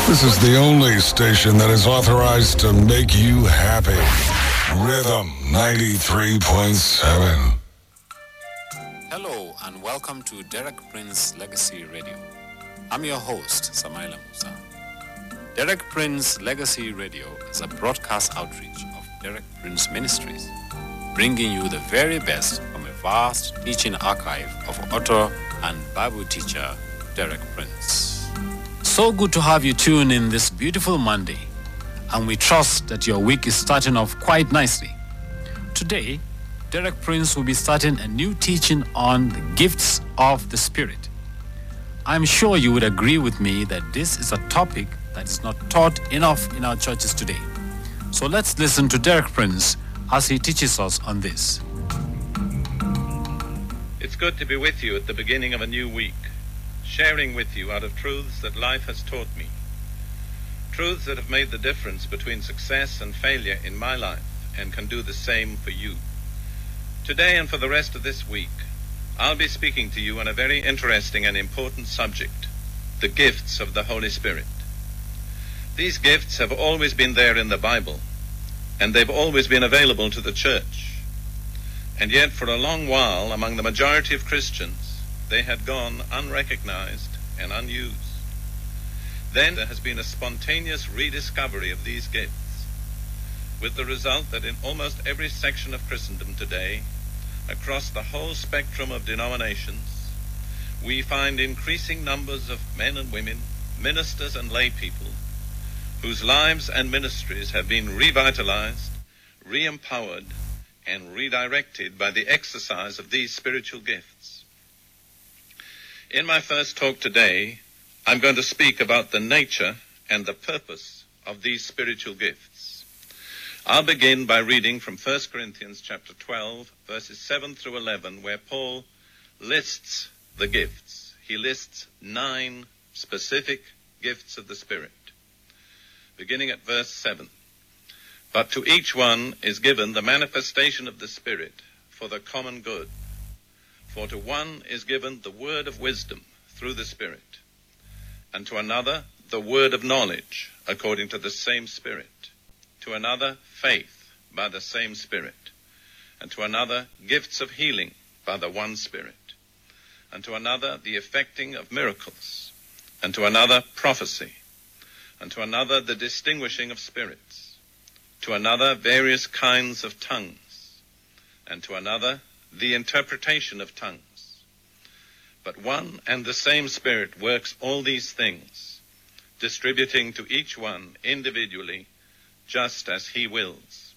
This is the only station that is authorized to make you happy. Rhythm 93.7. Hello and welcome to Derek Prince Legacy Radio. I'm your host, Samaila Musa. Derek Prince Legacy Radio is a broadcast outreach of Derek Prince Ministries, bringing you the very best from a vast teaching archive of author and Bible teacher Derek Prince. So good to have you tune in this beautiful Monday, and we trust that your week is starting off quite nicely. Today, Derek Prince will be starting a new teaching on the gifts of the Spirit. I'm sure you would agree with me that this is a topic that is not taught enough in our churches today. So let's listen to Derek Prince as he teaches us on this. It's good to be with you at the beginning of a new week, sharing with you out of truths that life has taught me, truths that have made the difference between success and failure in my life and can do the same for you. Today and for the rest of this week, I'll be speaking to you on a very interesting and important subject, the gifts of the Holy Spirit. These gifts have always been there in the Bible, and they've always been available to the church. And yet for a long while, among the majority of Christians, they had gone unrecognized and unused. Then there has been a spontaneous rediscovery of these gifts, with the result that in almost every section of Christendom today, across the whole spectrum of denominations, we find increasing numbers of men and women, ministers and lay people, whose lives and ministries have been revitalized, re-empowered, and redirected by the exercise of these spiritual gifts. In my first talk today, I'm going to speak about the nature and the purpose of these spiritual gifts. I'll begin by reading from 1 Corinthians chapter 12, verses 7 through 11, where Paul lists the gifts. He lists 9 specific gifts of the Spirit. Beginning at verse 7. But to each one is given the manifestation of the Spirit for the common good. For to one is given the word of wisdom through the Spirit, and to another the word of knowledge according to the same Spirit, to another faith by the same Spirit, and to another gifts of healing by the one Spirit, and to another the effecting of miracles, and to another prophecy, and to another the distinguishing of spirits, to another various kinds of tongues, and to another the interpretation of tongues. But one and the same Spirit works all these things, distributing to each one individually just as he wills.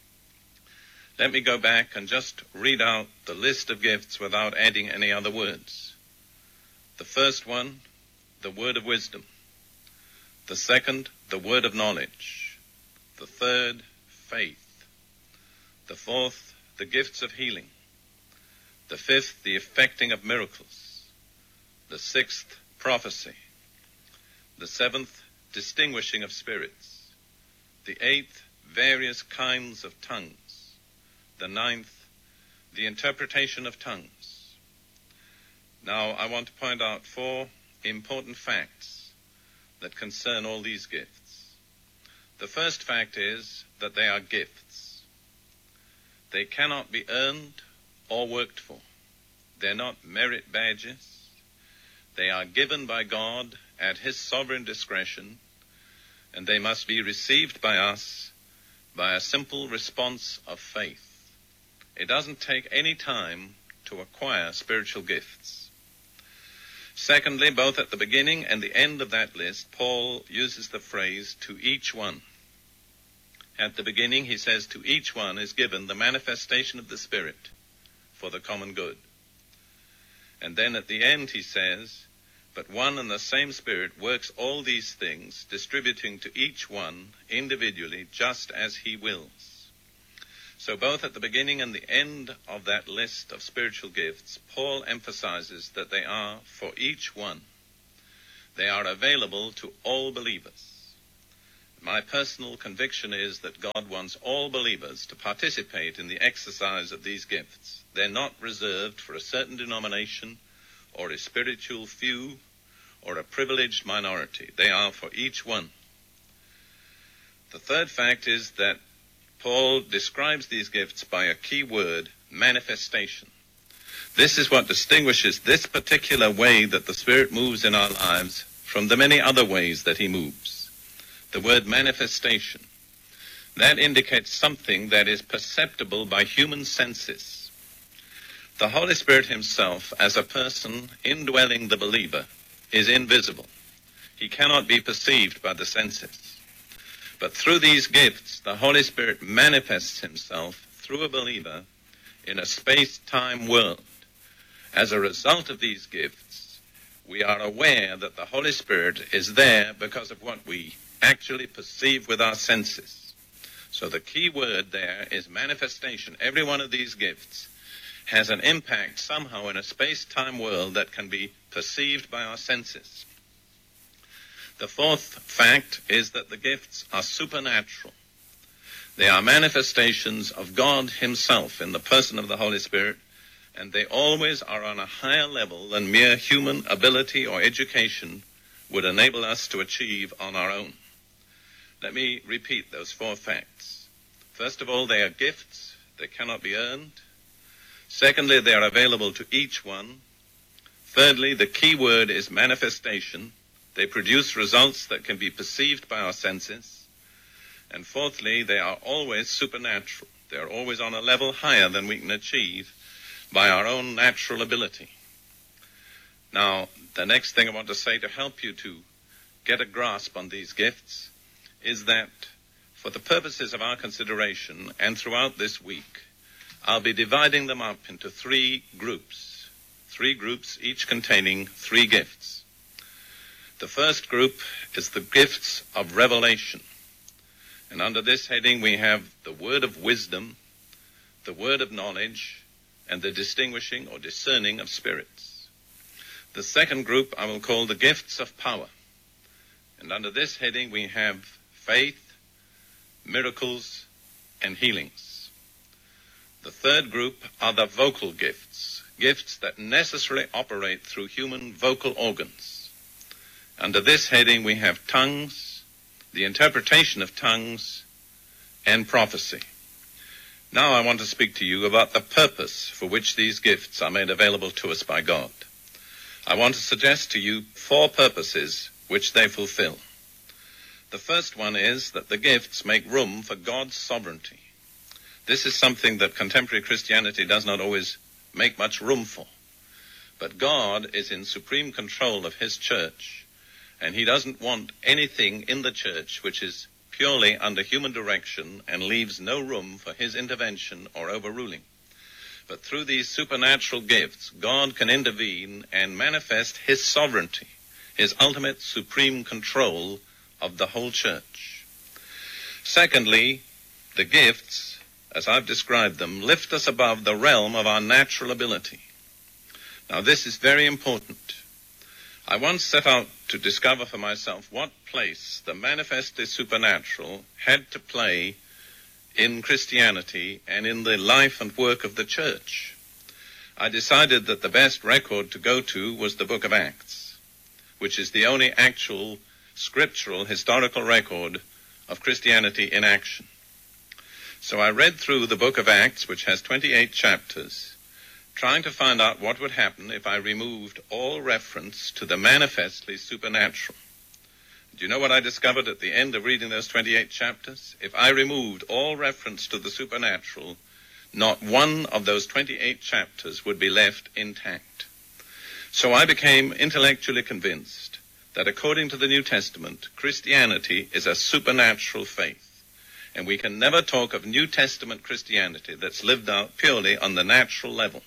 Let me go back and just read out the list of gifts without adding any other words. The first one, the word of wisdom. The second, the word of knowledge. The third, faith. The fourth, the gifts of healing. The fifth, the effecting of miracles. The sixth, prophecy. The seventh, distinguishing of spirits. The eighth, various kinds of tongues. The ninth, the interpretation of tongues. Now, I want to point out 4 important facts that concern all these gifts. The first fact is that they are gifts. They cannot be earned or worked for. They're not merit badges. They are given by God at His sovereign discretion, and they must be received by us by a simple response of faith. It doesn't take any time to acquire spiritual gifts. Secondly, both at the beginning and the end of that list, Paul uses the phrase, to each one. At the beginning, he says, to each one is given the manifestation of the Spirit for the common good. And then at the end, he says, but one and the same Spirit works all these things, distributing to each one individually just as he wills. So both at the beginning and the end of that list of spiritual gifts, Paul emphasizes that they are for each one. They are available to all believers. My personal conviction is that God wants all believers to participate in the exercise of these gifts. They're not reserved for a certain denomination or a spiritual few or a privileged minority. They are for each one. The third fact is that Paul describes these gifts by a key word, manifestation. This is what distinguishes this particular way that the Spirit moves in our lives from the many other ways that he moves. The word manifestation. That indicates something that is perceptible by human senses. The Holy Spirit himself, as a person indwelling the believer, is invisible. He cannot be perceived by the senses. But through these gifts, the Holy Spirit manifests himself through a believer in a space-time world. As a result of these gifts, we are aware that the Holy Spirit is there because of what we actually perceive with our senses. So the key word there is manifestation. Every one of these gifts has an impact somehow in a space-time world that can be perceived by our senses. The fourth fact is that the gifts are supernatural. They are manifestations of God himself in the person of the Holy Spirit, and they always are on a higher level than mere human ability or education would enable us to achieve on our own. Let me repeat those four facts. First of all, they are gifts. They cannot be earned. Secondly, they are available to each one. Thirdly, the key word is manifestation. They produce results that can be perceived by our senses. And fourthly, they are always supernatural. They are always on a level higher than we can achieve by our own natural ability. Now, the next thing I want to say to help you to get a grasp on these gifts is that for the purposes of our consideration and throughout this week, I'll be dividing them up into three groups, each containing three gifts. The first group is the gifts of revelation. And under this heading, we have the word of wisdom, the word of knowledge, and the distinguishing or discerning of spirits. The second group I will call the gifts of power. And under this heading, we have faith, miracles, and healings. The third group are the vocal gifts, gifts that necessarily operate through human vocal organs. Under this heading, we have tongues, the interpretation of tongues, and prophecy. Now I want to speak to you about the purpose for which these gifts are made available to us by God. I want to suggest to you four purposes which they fulfill. The first one is that the gifts make room for God's sovereignty. This is something that contemporary Christianity does not always make much room for. But God is in supreme control of his church, and he doesn't want anything in the church which is purely under human direction and leaves no room for his intervention or overruling. But through these supernatural gifts, God can intervene and manifest his sovereignty, his ultimate supreme control of the whole church. Secondly, the gifts, as I've described them, lift us above the realm of our natural ability. Now, this is very important. I once set out to discover for myself what place the manifestly supernatural had to play in Christianity and in the life and work of the church. I decided that the best record to go to was the book of Acts, which is the only actual scriptural historical record of Christianity in action. So I read through the book of Acts, which has 28 chapters, trying to find out what would happen if I removed all reference to the manifestly supernatural. Do you know what I discovered at the end of reading those 28 chapters? If I removed all reference to the supernatural, not one of those 28 chapters would be left intact. So I became intellectually convinced that according to the New Testament, Christianity is a supernatural faith. And we can never talk of New Testament Christianity that's lived out purely on the natural level.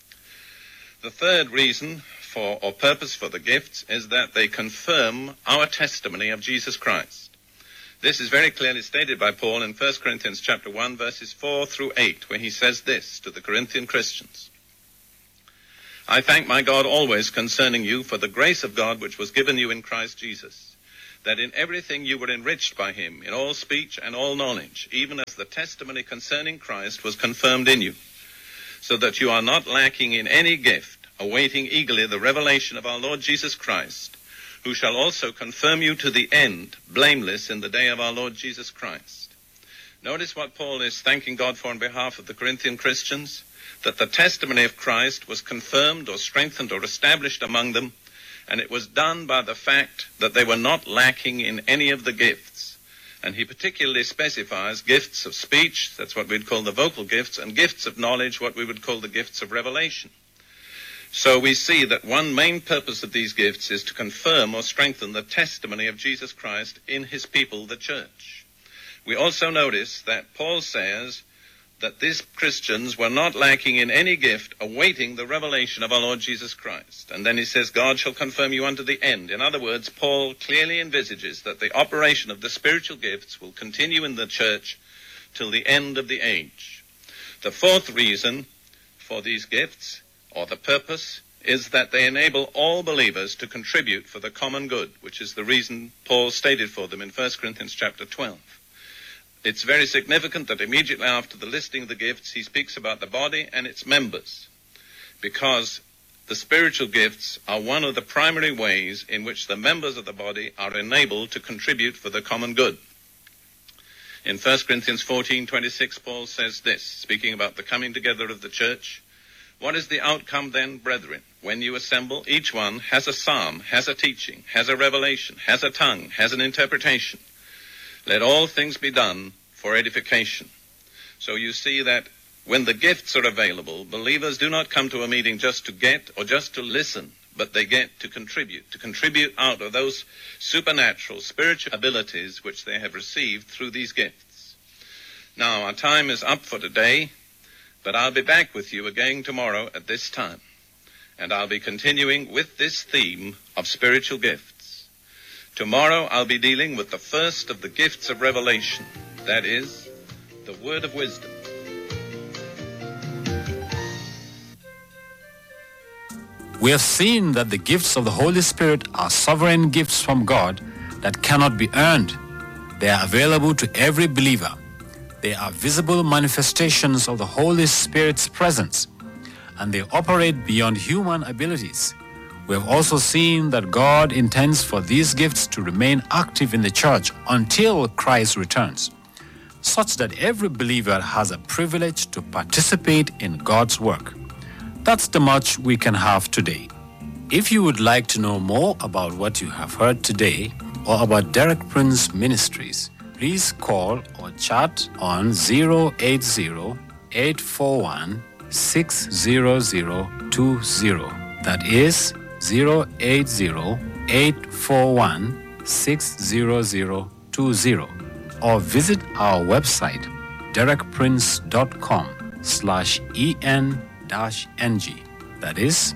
The third reason for or purpose for the gifts is that they confirm our testimony of Jesus Christ. This is very clearly stated by Paul in 1 Corinthians chapter 1, verses 4 through 8, where he says this to the Corinthian Christians. I thank my God always concerning you for the grace of God which was given you in Christ Jesus, that in everything you were enriched by him, in all speech and all knowledge, even as the testimony concerning Christ was confirmed in you, so that you are not lacking in any gift, awaiting eagerly the revelation of our Lord Jesus Christ, who shall also confirm you to the end, blameless in the day of our Lord Jesus Christ. Notice what Paul is thanking God for on behalf of the Corinthian Christians, that the testimony of Christ was confirmed or strengthened or established among them, and it was done by the fact that they were not lacking in any of the gifts. And he particularly specifies gifts of speech, that's what we'd call the vocal gifts, and gifts of knowledge, what we would call the gifts of revelation. So we see that one main purpose of these gifts is to confirm or strengthen the testimony of Jesus Christ in his people, the church. We also notice that Paul says that these Christians were not lacking in any gift, awaiting the revelation of our Lord Jesus Christ. And then he says, God shall confirm you unto the end. In other words, Paul clearly envisages that the operation of the spiritual gifts will continue in the church till the end of the age. The fourth reason for these gifts, or the purpose, is that they enable all believers to contribute for the common good, which is the reason Paul stated for them in 1 Corinthians chapter 12. It's very significant that immediately after the listing of the gifts, he speaks about the body and its members, because the spiritual gifts are one of the primary ways in which the members of the body are enabled to contribute for the common good. In 1 Corinthians 14:26, Paul says this, speaking about the coming together of the church, what is the outcome then, brethren? When you assemble, each one has a psalm, has a teaching, has a revelation, has a tongue, has an interpretation. Let all things be done for edification. So you see that when the gifts are available, believers do not come to a meeting just to get or just to listen, but they get to contribute out of those supernatural, spiritual abilities which they have received through these gifts. Now, our time is up for today, but I'll be back with you again tomorrow at this time, and I'll be continuing with this theme of spiritual gifts. Tomorrow I'll be dealing with the first of the gifts of revelation, that is, the word of wisdom. We have seen that the gifts of the Holy Spirit are sovereign gifts from God that cannot be earned. They are available to every believer. They are visible manifestations of the Holy Spirit's presence, and they operate beyond human abilities. We have also seen that God intends for these gifts to remain active in the church until Christ returns, such that every believer has a privilege to participate in God's work. That's the much we can have today. If you would like to know more about what you have heard today or about Derek Prince Ministries, please call or chat on 080-841-60020. That is 080-841-60020, or visit our website derekprince.com/en-ng. That is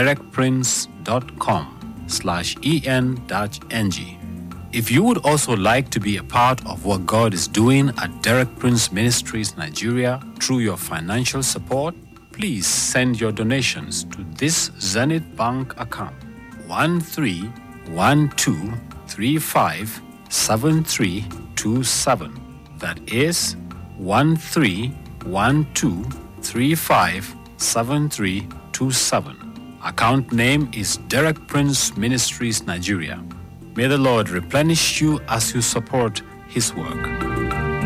derekprince.com/en-ng. If you would also like to be a part of what God is doing at Derek Prince Ministries Nigeria through your financial support, please send your donations to this Zenith Bank account, 1312357327. That is 1312357327. Account name is Derek Prince Ministries Nigeria. May the Lord replenish you as you support his work.